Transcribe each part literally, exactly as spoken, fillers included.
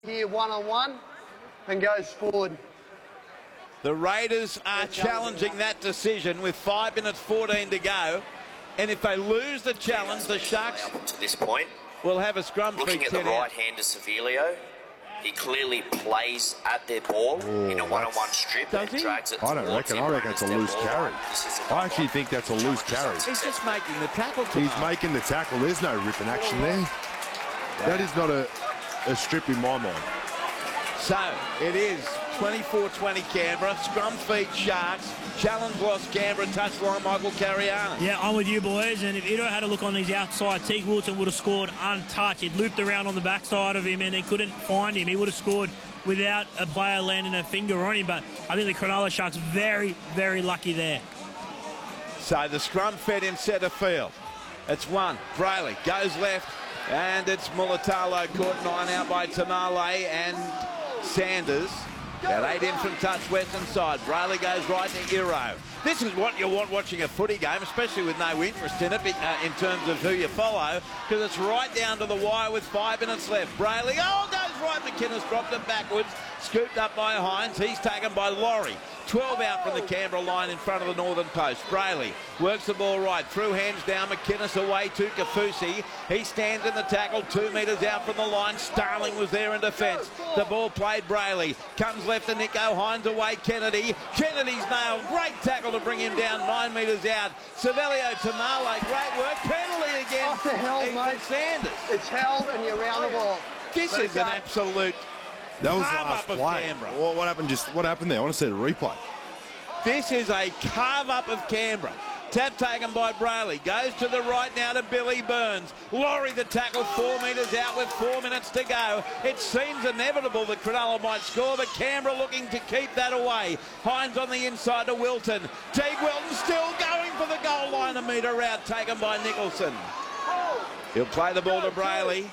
Here one-on-one and goes forward. The Raiders are challenging that decision with five minutes fourteen to go. And if they lose the challenge, the Sharks to this point will have a scrum looking free at the ten right out. hand of Sevilio. He clearly plays at their ball Ooh, in a one-on-one strip Does and he? drags it I don't towards reckon. him I reckon it's a as their loose ball carry. line. This is a I actually think that's a loose carry. He's just making the tackle. He's tonight. making the tackle. There's no ripping action there. That is not a, a strip in my mind. So it is twenty-four twenty Canberra. Scrum feed Sharks. Challenge lost Canberra. Touchline Michael Carianis. Yeah, I'm with you, boys. And if Ido had a look on his outside, Teague Wilton would have scored untouched. He'd looped around on the backside of him and they couldn't find him. He would have scored without a player landing a finger on him. But I think the Cronulla Sharks very, very lucky there. So the scrum fed in centre field. It's one. Brayley goes left. And it's Mulatalo caught nine out by Tamale and Sanders. About eight in from touch western side. Brayley goes right to Iro. This is what you want watching a footy game, especially with no interest in it uh, in terms of who you follow, because it's right down to the wire with five minutes left. Brayley, oh, goes right. McInnes dropped it backwards. Scooped up by Hines. He's taken by Laurie. twelve out from the Canberra line in front of the northern post. Brayley works the ball right. Through hands down. McInnes away to Kafusi. He stands in the tackle. Two metres out from the line. Starling was there in defence. The ball played Brayley. Comes left to Nico Hines away. Kennedy. Kennedy's nailed. Great tackle to bring him down nine metres out. Savelio Tamale. Great work. Penalty again. Off the hell, Ethan mate. Sanders. It's held and you round the ball. This Let is it go. an absolute That was carve last up of play. Canberra. What, what happened? Just what happened there? I want to see the replay. This is a carve-up of Canberra. Tap taken by Brayley. Goes to the right now to Billy Burns. Laurie the tackle four metres out with four minutes to go. It seems inevitable that Cronulla might score, but Canberra looking to keep that away. Hines on the inside to Wilton. Teague Wilton still going for the goal line, a metre out, taken by Nicholson. He'll play the ball to Brayley.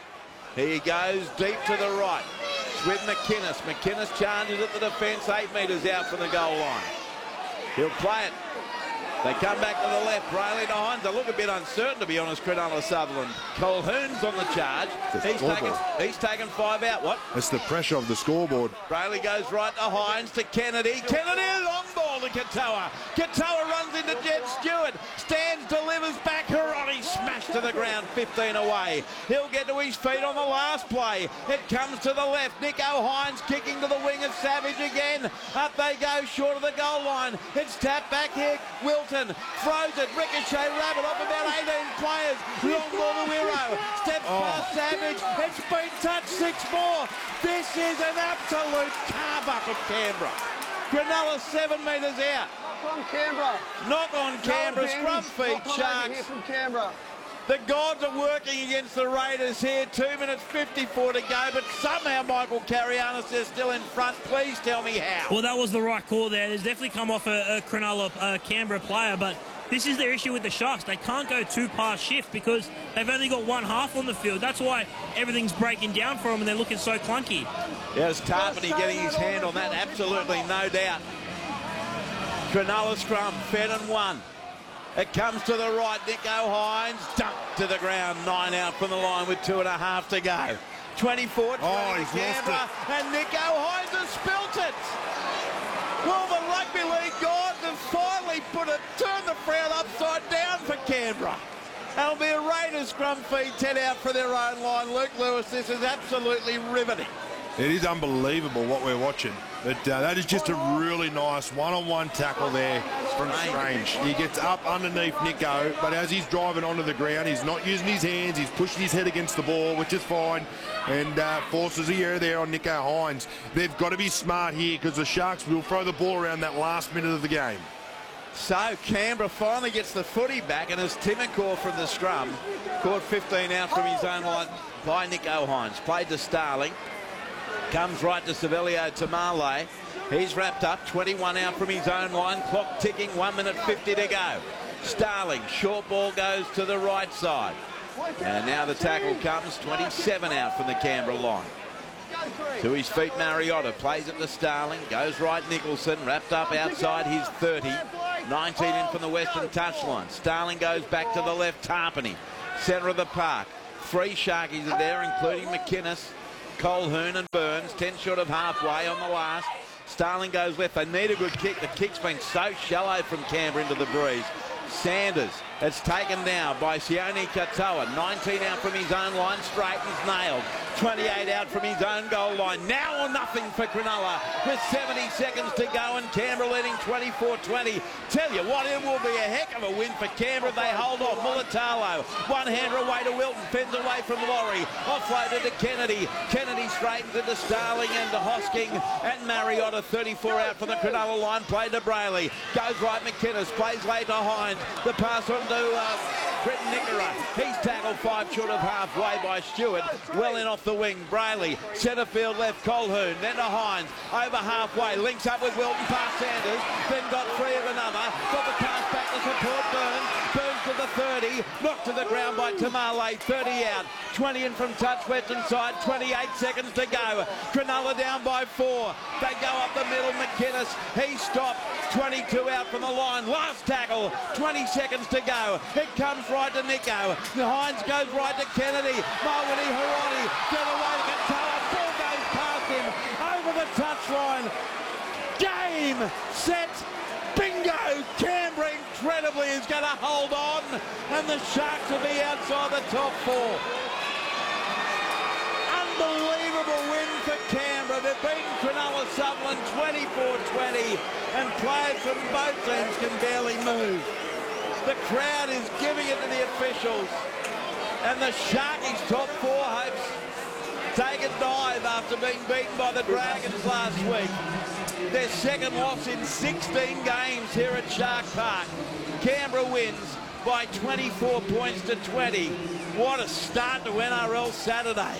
He goes deep to the right. It's with McInnes. McInnes charges at the defence, eight metres out from the goal line. He'll play it. They come back to the left. Brayley to Hines. They look a bit uncertain, to be honest, Cronulla Sutherland. Colquhoun's on the charge. He's taken, he's taken five out. What? It's the pressure of the scoreboard. Brayley goes right to Hines to Kennedy. Kennedy, long ball to Katoa. Katoa runs into Jed Stewart. Stands, delivers back. Hironi smashed to the ground, fifteen away. He'll get to his feet on the last play. It comes to the left. Nico Hines kicking to the wing of Savage again. Up they go, short of the goal line. It's tapped back here. Wilton throws it. Ricochet rabbit off about eighteen players. Long ball to Wiro. Steps Oh. past Savage. It's been touched six more. This is an absolute carve-up of Canberra. Cronulla seven metres out. Knock on Canberra. Knock on Canberra. No, Scrum Danny's feed knock on over Sharks. here from Canberra. The gods are working against the Raiders here. Two minutes fifty-four to go, but somehow Michael Carianis is still in front. Please tell me how. Well, that was the right call there. There's definitely come off a, a Cronulla uh, Canberra player, but this is their issue with the Sharks. They can't go two past shift because they've only got one half on the field. That's why everything's breaking down for them and they're looking so clunky. There's Tarpany getting his hand on that, absolutely, no doubt. Cronulla scrum, fed and one. It comes to the right, Nico Hines, dumped to the ground, nine out from the line with two and a half to go. twenty-four twenty Oh, he's lost Canberra, and Nico Hines has spilt it. Well, the rugby league gods have finally put it, turned the frown upside down for Canberra. It'll be a Raiders scrum feed, ten out for their own line. Luke Lewis, this is absolutely riveting. It is unbelievable what we're watching. But uh, that is just a really nice one-on-one tackle there from Strange. He gets up underneath Nico, but as he's driving onto the ground, he's not using his hands. He's pushing his head against the ball, which is fine, and uh, forces a error there on Nico Hines. They've got to be smart here because the Sharks will throw the ball around that last minute of the game. So Canberra finally gets the footy back, and as Timokor from the scrum caught fifteen out from his own line by Nico Hines. Played to Starling. Comes right to Savelio Tamale. He's wrapped up, twenty-one out from his own line. Clock ticking, one minute fifty to go. Starling, short ball goes to the right side. And now the tackle comes, twenty-seven out from the Canberra line. To his feet, Mariota plays it to Starling. Goes right, Nicholson, wrapped up outside his thirty. nineteen in from the western touchline. Starling goes back to the left, Tarpany. Centre of the park. Three Sharkies are there, including McInnes. Colhoun and Burns, ten short of halfway on the last. Starling goes left. They need a good kick. The kick's been so shallow from Canberra into the breeze. Sanders, it's taken now by Sione Katoa. nineteen out from his own line, straightens, nailed. twenty-eight out from his own goal line. Now or nothing for Cronulla with seventy seconds to go and Canberra leading twenty-four twenty. Tell you what, it will be a heck of a win for Canberra. They hold on. Mulatalo, one-hander away to Wilton, pins away from Laurie. Offloaded to Kennedy. Kennedy straightens into Starling and to Hosking and Mariota. thirty-four out from the Cronulla line. Played to Brayley. Goes right McInnes. Plays late to Hines. The pass on to uh, Britton Nickera. He's tackled five short of halfway by Stewart. Well in off the wing. Brayley. Centre field left. Colhoun. Then to Hines. Over halfway. Links up with Wilton past Sanders. Then got three of another. Got the pass back to support Burns. Burns to the thirty. Knocked to the ground by Tamale. thirty out. twenty in from touch western side. twenty-eight seconds to go. Cronulla down by four. They go up the middle. McInnes. He stopped. twenty-two out from the line. Last tackle. twenty seconds to go. It comes right to Nico. Hines goes right to Kennedy. Mulwini Harani. Get away to Katoa. Ball goes past him. Over the touchline. Game. Set. Bingo! Canberra incredibly is going to hold on, and the Sharks will be outside the top four. Unbelievable win for Canberra. They've beaten Cronulla Sutherland twenty-four twenty, and players from both teams can barely move. The crowd is giving it to the officials, and the Sharkies' top four hopes take a dive after being beaten by the Dragons last week. Their second loss in sixteen games here at Shark Park. Canberra wins by twenty-four points to twenty. What a start to N R L Saturday.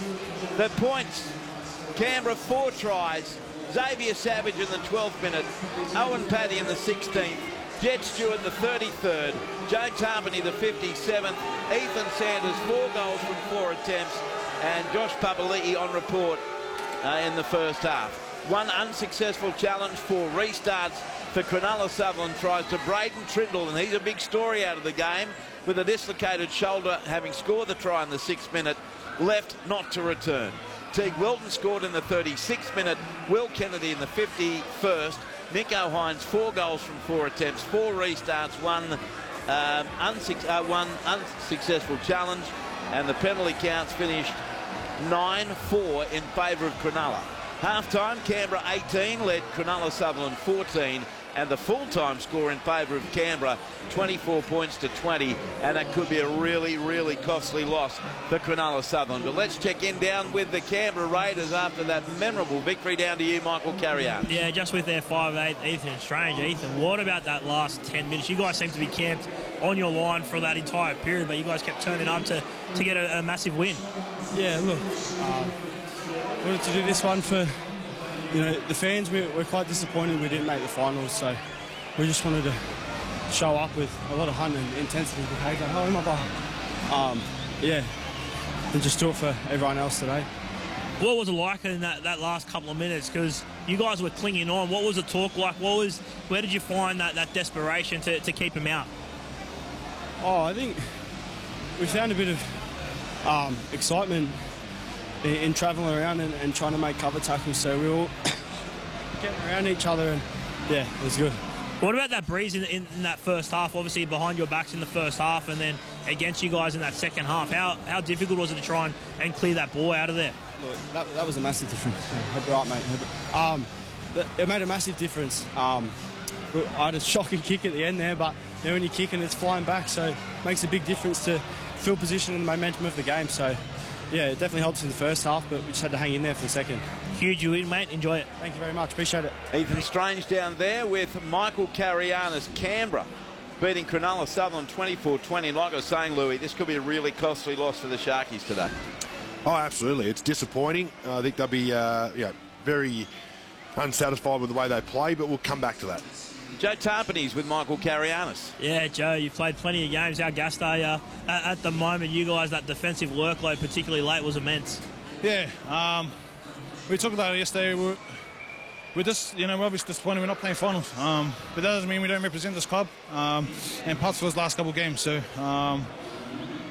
The points, Canberra four tries. Xavier Savage in the twelfth minute. Owen Paddy in the sixteenth. Jet Stewart the thirty-third. Joe Tarpany the fifty-seventh. Ethan Sanders four goals from four attempts. And Josh Papali'i on report uh, in the first half. One unsuccessful challenge for restarts for Cronulla Sutherland. Tries to Braden Trindle, and he's a big story out of the game with a dislocated shoulder, having scored the try in the sixth minute, left not to return. Teague Wilton scored in the thirty-sixth minute, Will Kennedy in the fifty-first, Nico Hines four goals from four attempts, four restarts, one, um, unsuc uh, one unsuccessful challenge, and the penalty counts finished nine four in favour of Cronulla. Half-time, Canberra eighteen, led Cronulla Sutherland fourteen, and the full-time score in favour of Canberra, twenty-four points to twenty, and that could be a really, really costly loss for Cronulla Sutherland. But let's check in down with the Canberra Raiders after that memorable victory. Down to you, Michael Carrier. Yeah, just with their five eight, Ethan Strange. Ethan, what about that last ten minutes? You guys seem to be camped on your line for that entire period, but you guys kept turning up to, to get a, a massive win. Yeah, look, uh, wanted to do this one for, you know, the fans. We, we're quite disappointed we didn't make the finals, so we just wanted to show up with a lot of hunt and intensity. Oh my God. Um, yeah, and just do it for everyone else today. What was it like in that, that last couple of minutes? Because you guys were clinging on. What was the talk like? What was, where did you find that, that desperation to, to keep him out? Oh, I think we found a bit of um, excitement in, in travelling around and, and trying to make cover tackles. So we were all getting around each other, and yeah, it was good. What about that breeze in, in, in that first half? Obviously behind your backs in the first half, and then against you guys in that second half. How how difficult was it to try and, and clear that ball out of there? Look, that, that was a massive difference. Right, mate. Um, it made a massive difference. Um, I had a shocking kick at the end there, but then when you kick and it's flying back, so it makes a big difference to field position and the momentum of the game. So, yeah, it definitely helps in the first half, but we just had to hang in there for the second. Huge win, mate. Enjoy it. Thank you very much. Appreciate it. Ethan Strange down there with Michael Carianis. Canberra beating Cronulla Sutherland twenty-four twenty. Like I was saying, Louis, this could be a really costly loss for the Sharkies today. Oh, absolutely. It's disappointing. Uh, I think they'll be uh, yeah, very unsatisfied with the way they play, but we'll come back to that. Joe Tarpany's with Michael Carianis. Yeah, Joe, you've played plenty of games. How gassed are you? At, at the moment, you guys, that defensive workload, particularly late, was immense. Yeah, um, we talked about it yesterday. We're, we're just, you know, we're obviously disappointed we're not playing finals. Um, but that doesn't mean we don't represent this club um, and Pottsville's last couple of games. So, um,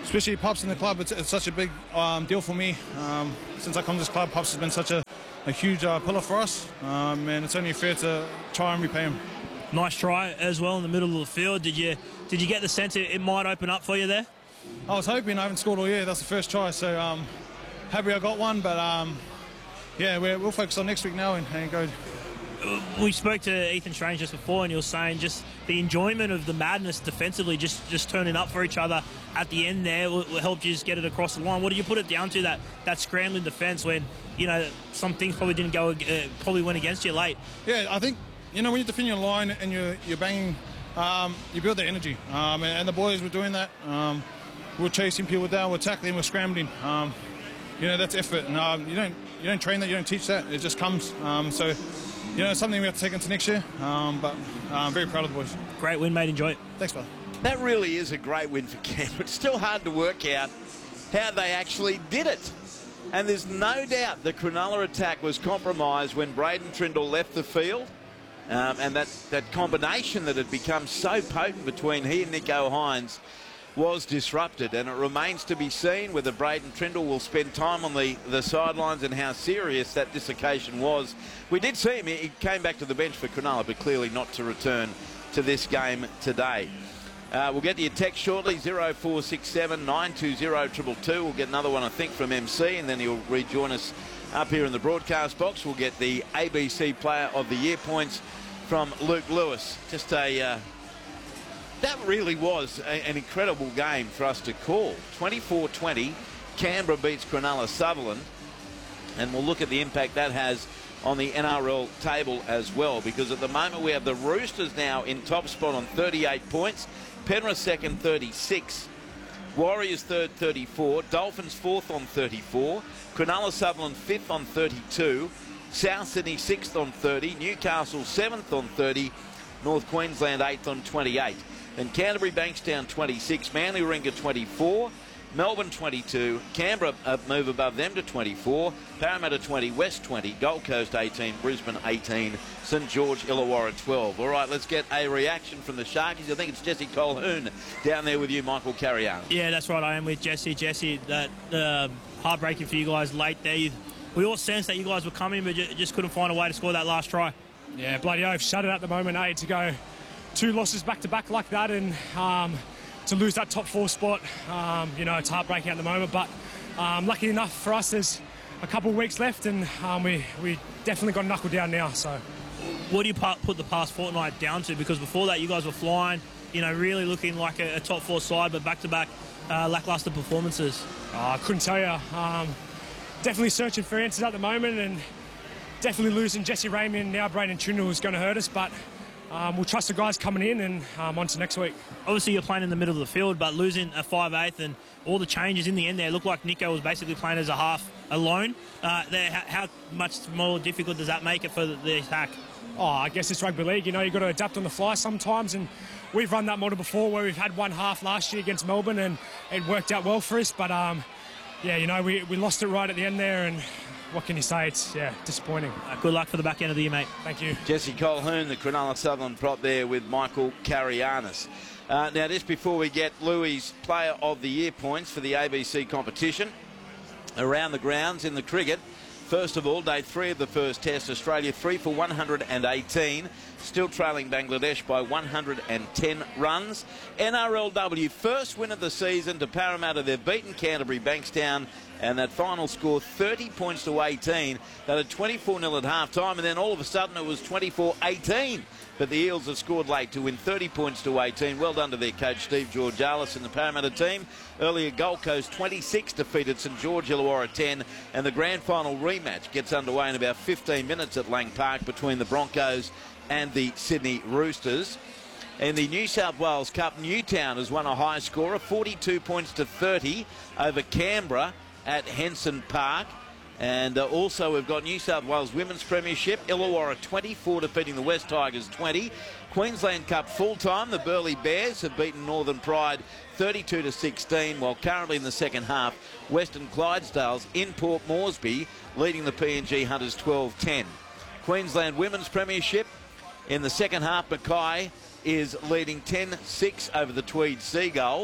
especially Pops in the club. It's, it's such a big um, deal for me. Um, since I come to this club, Pops has been such a, a huge uh, pillar for us, um, and it's only fair to try and repay him. Nice try as well in the middle of the field. Did you did you get the sense it, it might open up for you there? I was hoping. I haven't scored all year. That's the first try, so um, happy I got one. But um, yeah, we're, we'll focus on next week now and, and go. We spoke to Ethan Strange just before, and you were saying just the enjoyment of the madness defensively, just just turning up for each other at the end there will, will help you just get it across the line. What do you put it down to, that that scrambling defence, when you know some things probably didn't go, uh, probably went against you late? Yeah, I think you know when you defend your line and you're you're banging, um, you build the energy, um, and, and the boys were doing that. Um, we're chasing people down, we're tackling, we're scrambling. Um, you know that's effort, and um, you don't you don't train that, you don't teach that. It just comes. Um, so. You know, it's something we have to take into next year, um, but uh, I'm very proud of the boys. Great win, mate. Enjoy it. Thanks, brother. That really is a great win for Canberra. It's still hard to work out how they actually did it. And there's no doubt the Cronulla attack was compromised when Braden Trindle left the field. Um, and that, that combination that had become so potent between he and Nicho Hynes was disrupted, and it remains to be seen whether Braden Trindle will spend time on the, the sidelines and how serious that dislocation was. We did see him, he came back to the bench for Cronulla, but clearly not to return to this game today. Uh, we'll get to your text shortly, zero four six seven, nine two zero, two two two. We'll get another one, I think, from M C, and then he'll rejoin us up here in the broadcast box. We'll get the A B C Player of the Year points from Luke Lewis. Just a... Uh, That really was a, an incredible game for us to call. twenty-four twenty, Canberra beats Cronulla Sutherland. And we'll look at the impact that has on the N R L table as well, because at the moment we have the Roosters now in top spot on thirty-eight points, Penrith second, thirty-six, Warriors third, thirty-four, Dolphins fourth on thirty-four, Cronulla Sutherland fifth on thirty-two, South Sydney sixth on thirty, Newcastle seventh on thirty, North Queensland eighth on twenty-eight. Then Canterbury Bankstown twenty-six, Manly Warringah twenty-four, Melbourne twenty-two, Canberra uh, move above them to twenty-four, Parramatta twenty, West twenty, Gold Coast eighteen, Brisbane eighteen, St George Illawarra twelve. All right, let's get a reaction from the Sharkies. I think it's Jesse Colquhoun down there with you, Michael Carriano. Yeah, that's right. I am with Jesse. Jesse, that uh, heartbreaking for you guys late there. You, we all sensed that you guys were coming, but you just couldn't find a way to score that last try. Yeah, bloody oath. Shut it at the moment, eh, to go two losses back-to-back like that, and um, to lose that top four spot, um, you know, it's heartbreaking at the moment. But um, lucky enough for us, there's a couple of weeks left, and um, we, we definitely got knuckled down now. So, what do you put the past fortnight down to? Because before that, you guys were flying, you know, really looking like a, a top four side, but back-to-back uh, lackluster performances. Oh, I couldn't tell you. Um, definitely searching for answers at the moment, and definitely losing Jesse Ramey and now Braden Trindle is going to hurt us, but Um, we'll trust the guys coming in, and um, on to next week. Obviously, you're playing in the middle of the field, but losing a five eighth and all the changes in the end there, looked like Nicho was basically playing as a half alone. Uh, there, how, how much more difficult does that make it for the, the attack? Oh, I guess it's rugby league. You know, you've got to adapt on the fly sometimes, and we've run that model before where we've had one half last year against Melbourne, and it worked out well for us. But, um, yeah, you know, we, we lost it right at the end there, and what can you say? It's, yeah, disappointing. Uh, good luck for the back end of the year, mate. Thank you. Jesse Colquhoun, the Cronulla Sutherland prop there with Michael Carrianis. Uh, now, just before we get Louis' Player of the Year points for the A B C competition, around the grounds in the cricket, first of all, day three of the first test, Australia three for one hundred eighteen, still trailing Bangladesh by one hundred ten runs. N R L W, first win of the season to Parramatta. They've beaten Canterbury Bankstown, and that final score thirty points to eighteen. They had twenty-four nil at half-time, and then all of a sudden it was twenty-four eighteen. But the Eels have scored late to win thirty points to eighteen. Well done to their coach, Steve Georgalis, and the Parramatta team. Earlier, Gold Coast twenty-six defeated St George Illawarra ten, and the grand final rematch gets underway in about fifteen minutes at Lang Park between the Broncos and the Sydney Roosters. In the New South Wales Cup, Newtown has won a high scorer, forty-two points to thirty over Canberra at Henson Park. And uh, also we've got New South Wales Women's Premiership, Illawarra twenty-four defeating the West Tigers twenty. Queensland Cup full-time, the Burleigh Bears have beaten Northern Pride thirty-two to sixteen, while currently in the second half, Western Clydesdales in Port Moresby leading the P N G Hunters twelve ten. Queensland Women's Premiership, in the second half, Mackay is leading ten six over the Tweed Seagulls.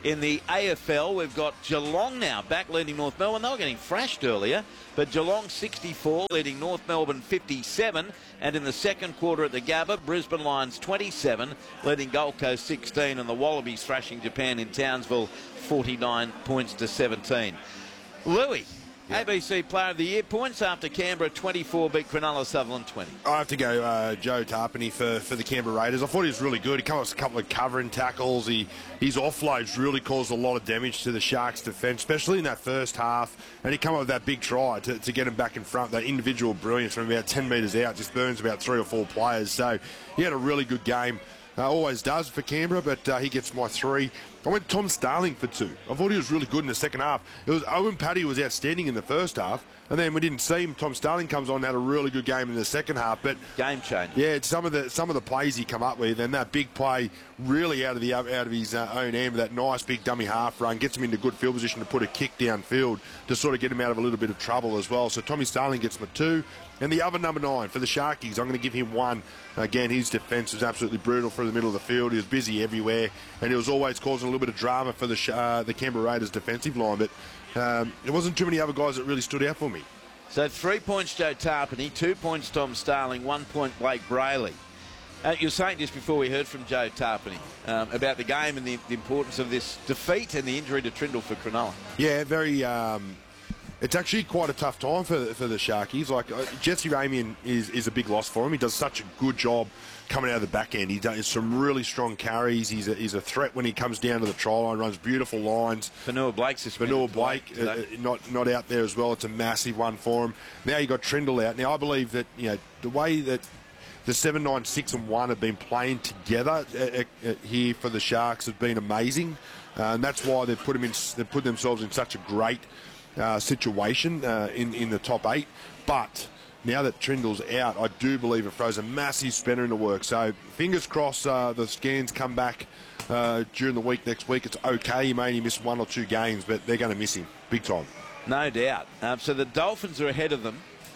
In the A F L, we've got Geelong now back leading North Melbourne. They were getting thrashed earlier, but Geelong sixty-four leading North Melbourne fifty-seven. And in the second quarter at the Gabba, Brisbane Lions twenty-seven leading Gold Coast sixteen, and the Wallabies thrashing Japan in Townsville forty-nine points to seventeen. Louis, A B C Player of the Year points after Canberra twenty-four beat Cronulla Sutherland twenty. I have to go uh, Joe Tarpany for, for the Canberra Raiders. I thought he was really good. He came up with a couple of covering tackles. He, his offloads really caused a lot of damage to the Sharks' defence, especially in that first half. And he came up with that big try to, to get him back in front. That individual brilliance from about ten metres out just burns about three or four players. So he had a really good game. Uh, always does for Canberra, but uh, he gets my three. I went Tom Starling for two. I thought he was really good in the second half. It was Owen Paddy was outstanding in the first half, and then we didn't see him. Tom Starling comes on and had a really good game in the second half. But game changer. Yeah, some of the some of the plays he come up with, and that big play really out of the out of his uh, own end, that nice big dummy half run gets him into good field position to put a kick downfield to sort of get him out of a little bit of trouble as well. So Tommy Starling gets my two. And the other number nine for the Sharkies, I'm going to give him one. Again, his defence was absolutely brutal through the middle of the field. He was busy everywhere, and he was always causing a little bit of drama for the uh, the Canberra Raiders defensive line. But um, there wasn't too many other guys that really stood out for me. So three points Joe Tarpany, two points Tom Starling, one point Blake Brayley. Uh, you were saying just before we heard from Joe Tarpany um, about the game and the, the importance of this defeat and the injury to Trindle for Cronulla. Yeah, very... Um, It's actually quite a tough time for for the Sharkies. Like uh, Jesse Ramian is is a big loss for him. He does such a good job coming out of the back end. He does some really strong carries. He's a, he's a threat when he comes down to the try line. Runs beautiful lines. Vanua Blake's suspended. Vanua Blake uh, uh, not not out there as well. It's a massive one for him. Now you got Trindle out. Now I believe that you know the way that the seven, nine, six, and one have been playing together uh, uh, here for the Sharks have been amazing, uh, and that's why they've put them in. They've put themselves in such a great Uh, situation uh, in, in the top eight. But now that Trindle's out, I do believe it throws a massive spanner into work. So fingers crossed uh, the scans come back uh, during the week next week. It's okay. He may only miss one or two games, but they're going to miss him big time. No doubt. Um, so the Dolphins are ahead of them,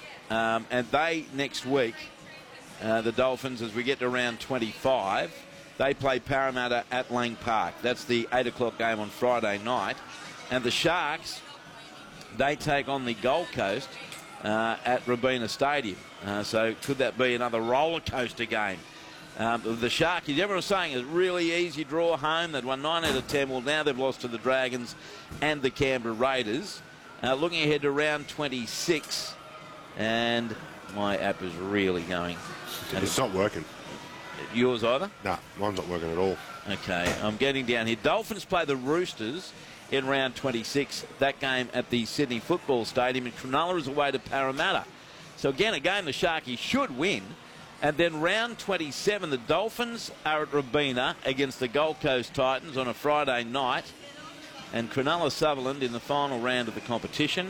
um, and they next week, uh, the Dolphins, as we get to round twenty-five, they play Parramatta at Lang Park. That's the eight o'clock game on Friday night. And the Sharks, they take on the Gold Coast uh, at Robina Stadium. Uh, so could that be another roller coaster game? Um, the Sharkies, everyone was saying, it's a really easy draw home. They'd won nine out of ten. Well, now they've lost to the Dragons and the Canberra Raiders. Uh, looking ahead to round twenty-six. And my app is really going. It's not working. Yours either? No, mine's not working at all. Okay, I'm getting down here. Dolphins play the Roosters in round twenty-six, that game at the Sydney Football Stadium, and Cronulla is away to Parramatta. So again, a game the Sharkies should win. And then round twenty-seven, the Dolphins are at Robina against the Gold Coast Titans on a Friday night, and Cronulla Sutherland in the final round of the competition.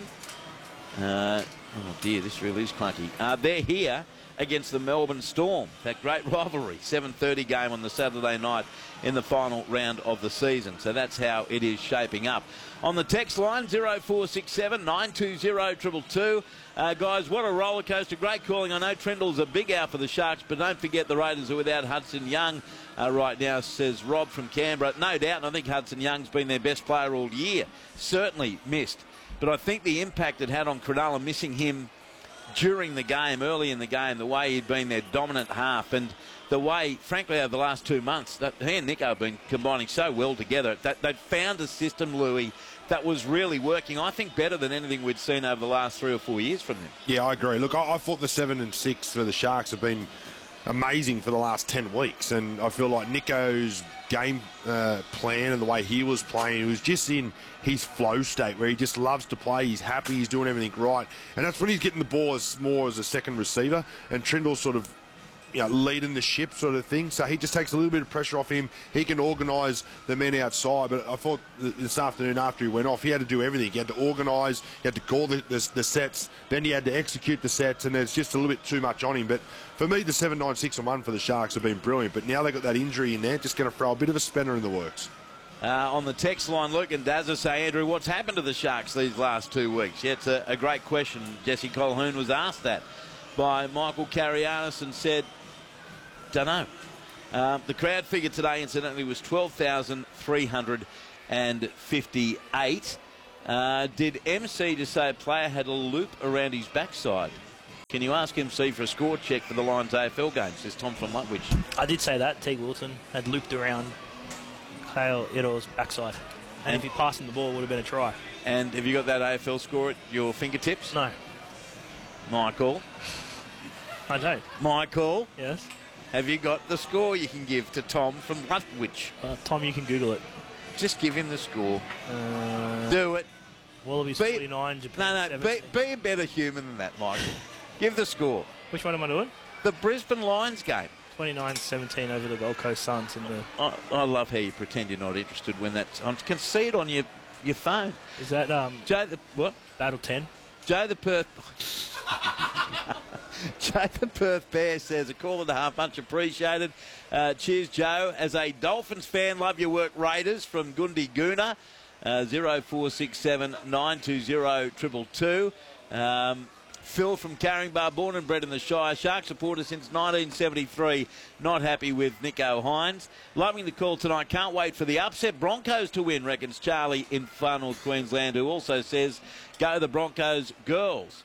Uh, oh dear, this really is clunky. Uh, they're here against the Melbourne Storm. That great rivalry, seven thirty game on the Saturday night in the final round of the season. So that's how it is shaping up. On the text line, zero four six seven, nine two zero, two two two. Uh, guys, what a roller coaster. Great calling. I know Trindle's a big out for the Sharks, but don't forget the Raiders are without Hudson Young uh, right now, says Rob from Canberra. No doubt, and I think Hudson Young's been their best player all year. Certainly missed. But I think the impact it had on Cronulla, missing him during the game, early in the game, the way he'd been their dominant half, and the way, frankly, over the last two months, that he and Nico have been combining so well together. That they'd found a system, Louis, that was really working, I think, better than anything we'd seen over the last three or four years from them. Yeah, I agree. Look, I, I thought the seven and six for the Sharks have been amazing for the last ten weeks, and I feel like Nico's game uh, plan and the way he was playing, he was just in his flow state where he just loves to play. He's happy, he's doing everything right, and that's when he's getting the ball as more as a second receiver, and Trindle sort of, you know, leading the ship sort of thing. So he just takes a little bit of pressure off him. He can organise the men outside. But I thought this afternoon after he went off, he had to do everything. He had to organise, he had to call the, the, the sets, then he had to execute the sets, and there's just a little bit too much on him. But for me, the seven, nine, six, and one for the Sharks have been brilliant. But now they've got that injury in there, just going to throw a bit of a spanner in the works. Uh, on the text line, Luke and Dazza say, Andrew, what's happened to the Sharks these last two weeks? Yeah, it's a, a great question. Jesse Colquhoun was asked that by Michael Carianis and said, don't know. Um, the crowd figure today, incidentally, was twelve thousand three hundred and fifty-eight. Uh, did M C just say a player had a loop around his backside? Can you ask M C for a score check for the Lions A F L games? Says Tom from Lutwich. I did say that. Teague Wilton had looped around Kale Idor's backside. And, and if he passed him the ball, it would have been a try. And have you got that A F L score at your fingertips? No. Michael? I don't. Michael? Yes? Have you got the score you can give to Tom from Lutwich? Uh, Tom, you can Google it. Just give him the score. Uh, Do it. Wallabies be, forty-nine, Japan No, no, be, be a better human than that, Michael. Give the score. Which one am I doing? The Brisbane Lions game. twenty-nine seventeen over the Gold Coast Suns. In the I, I love how you pretend you're not interested when that's... I can see it on your, your phone. Is that... Um, Joe the... What? Battle ten. Joe the Perth... Joe the Perth Bear says, a call and a half, much appreciated. Uh, cheers, Joe. As a Dolphins fan, love your work, Raiders, from Gundi Guna. Uh, zero four six seven nine two zero two two two. Um, Phil from Caringbah, born and bred in the Shire. Shark supporter since nineteen seventy-three. Not happy with Nico Hines. Loving the call tonight. Can't wait for the upset Broncos to win, reckons Charlie in Far North Queensland, who also says, go the Broncos girls.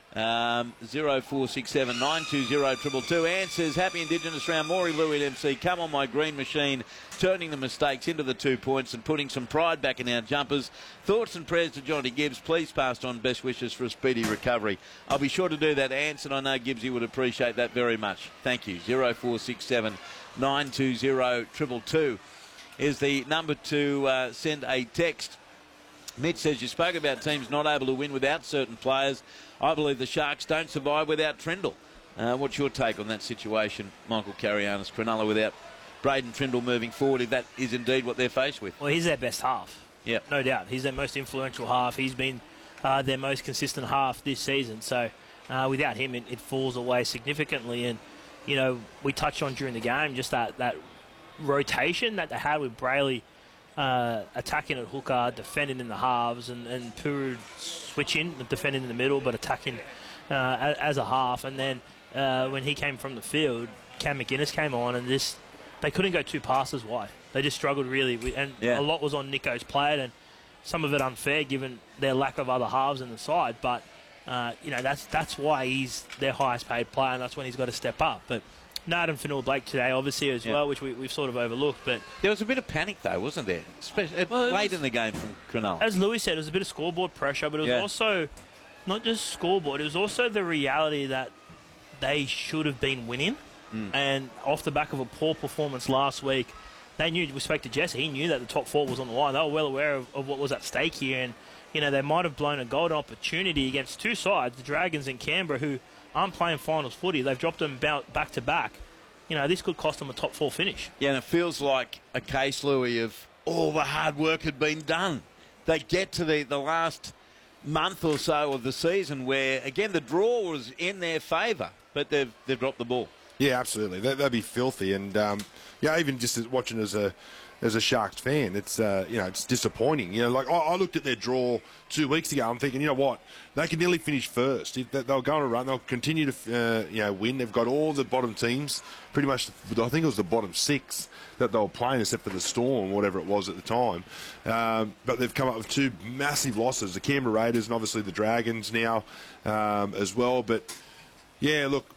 Um, zero four six seven nine two zero two two two. Anne says, happy Indigenous round. Maury Louie at M C. Come on, my green machine. Turning the mistakes into the two points and putting some pride back in our jumpers. Thoughts and prayers to Johnny Gibbs. Please pass on best wishes for a speedy recovery. I'll be sure to do that, Ants, and I know Gibbsy would appreciate that very much. Thank you. zero four six seven nine two zero two two two is the number to uh, send a text. Mitch says, you spoke about teams not able to win without certain players. I believe the Sharks don't survive without Trindle. Uh, what's your take on that situation, Michael Carianis, Cronulla, without Braden Trindle moving forward, if that is indeed what they're faced with? Well, he's their best half. Yeah, no doubt. He's their most influential half. He's been uh, their most consistent half this season. So uh, without him, it, it falls away significantly. And, you know, we touched on during the game just that, that rotation that they had with Brayley uh, attacking at hooker, defending in the halves, and, and Puru switching, defending in the middle, but attacking uh, as a half. And then uh, when he came from the field, Cam McInnes came on, and this they couldn't go two passes wide. They just struggled really, and yeah. a lot was on Nico's plate, and some of it unfair given their lack of other halves in the side. But uh, you know that's that's why he's their highest paid player, and that's when he's got to step up. But Naden Fanua-Blake today, obviously as yeah. well, which we, we've sort of overlooked. But there was a bit of panic though, wasn't there? Especially well, late was, in the game from Cronulla. As Louis said, it was a bit of scoreboard pressure, but it was yeah. also not just scoreboard. It was also the reality that they should have been winning. Mm. And off the back of a poor performance last week, they knew, we spoke to Jesse, he knew that the top four was on the line. They were well aware of, of what was at stake here. And, you know, they might have blown a golden opportunity against two sides, the Dragons and Canberra, who aren't playing finals footy. They've dropped them about back to back. You know, this could cost them a top four finish. Yeah, and it feels like a case, Louis, of all the hard work had been done. They get to the, the last month or so of the season where, again, the draw was in their favour, but they've, they've dropped the ball. Yeah, absolutely. They, they'd be filthy, and um, yeah, even just as watching as a as a Sharks fan, it's uh, you know it's disappointing. You know, like I, I looked at their draw two weeks ago. I'm thinking, you know what, they can nearly finish first. If they'll go on a run, they'll continue to uh, you know win. They've got all the bottom teams, pretty much. I think it was the bottom six that they were playing, except for the Storm, whatever it was at the time. Um, but they've come up with two massive losses: the Canberra Raiders and obviously the Dragons now um, as well. But yeah, look.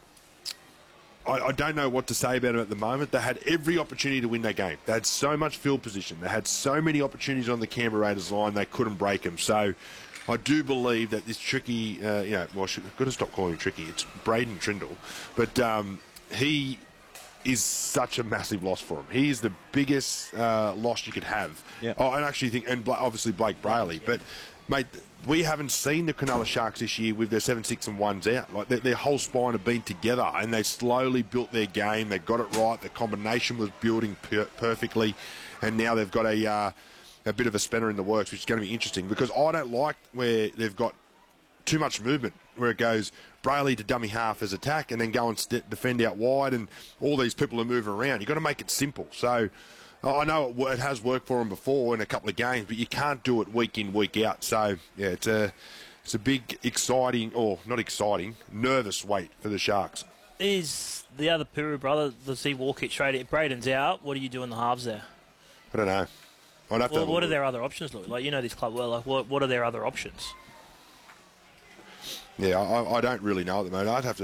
I don't know what to say about them at the moment. They had every opportunity to win that game. They had so much field position. They had so many opportunities on the Canberra Raiders line, they couldn't break them. So I do believe that this tricky, uh, you know, well, I've got to stop calling him tricky. It's Braden Trindle. But um, he is such a massive loss for him. He is the biggest uh, loss you could have. Yeah. Oh, I actually think, and obviously Blake Brayley. But, mate, we haven't seen the Cronulla Sharks this year with their seven, six, and ones out. Like their, their whole spine have been together, and they slowly built their game. They got it right. The combination was building per perfectly, and now they've got a uh, a bit of a spinner in the works, which is going to be interesting because I don't like where they've got too much movement, where it goes Brayley to dummy half as attack, and then go and st defend out wide, and all these people are moving around. You've got to make it simple. So. I know it, it has worked for them before in a couple of games, but you can't do it week in, week out. So, yeah, it's a, it's a big, exciting, or not exciting, nervous wait for the Sharks. Is the other Puru brother, the Z Walk hit straight? If Braden's out, what do you do in the halves there? I don't know. I'd have to Well, have a what are look. their other options, Luke? Like, you know this club well. Like, what, what are their other options? Yeah, I, I don't really know at the moment. I'd have to